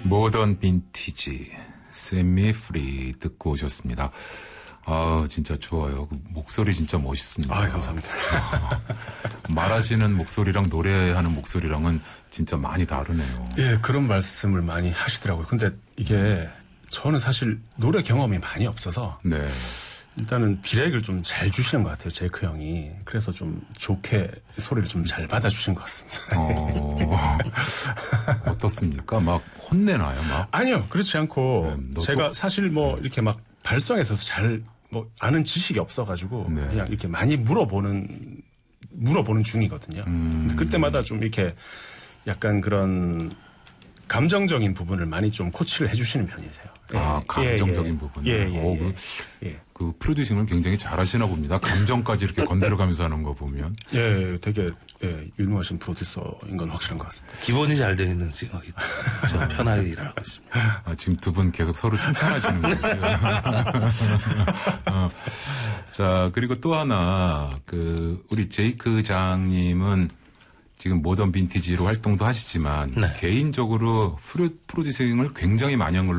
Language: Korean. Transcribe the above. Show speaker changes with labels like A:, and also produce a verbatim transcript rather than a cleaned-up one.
A: 모던 빈티지 세미 프리 듣고 오셨습니다. 아 진짜 좋아요. 그 목소리 진짜 멋있습니다.
B: 아 감사합니다.
A: 아, 말하시는 목소리랑 노래하는 목소리랑은 진짜 많이 다르네요.
B: 예, 그런 말씀을 많이 하시더라고요. 근데 이게 저는 사실 노래 경험이 많이 없어서
A: 네.
B: 일단은 디렉을 좀 잘 주시는 것 같아요. 제이크 형이. 그래서 좀 좋게 소리를 좀 잘 받아주신 것 같습니다.
A: 어, 어떻습니까? 막 혼내나요? 막?
B: 아니요. 그렇지 않고
A: 네,
B: 제가
A: 또...
B: 사실 뭐 이렇게 막 발성에서 잘 뭐 아는 지식이 없어가지고
A: 네.
B: 그냥 이렇게 많이 물어보는 물어보는 중이거든요.
A: 음...
B: 근데 그때마다 좀 이렇게 약간 그런 감정적인 부분을 많이 좀 코치를 해주시는 편이세요.
A: 아,
B: 예,
A: 감정적인
B: 예, 예.
A: 부분.
B: 예, 예,
A: 오,
B: 예.
A: 그,
B: 예.
A: 그 프로듀싱을 굉장히 잘하시나 봅니다. 감정까지 이렇게 건드려가면서 하는 거 보면.
B: 예, 되게 예, 유능하신 프로듀서인 건 확실한 것 같습니다.
C: 기본이 잘 되어 있는 생각이 저 편하게 일하고 있습니다.
A: 아, 지금 두 분 계속 서로 칭찬하시는 거예요. 어, 자, 그리고 또 하나 그 우리 제이크 장님은 지금 모던 빈티지로 활동도 하시지만
C: 네.
A: 개인적으로 프로, 프로듀싱을 굉장히 많이 한 걸로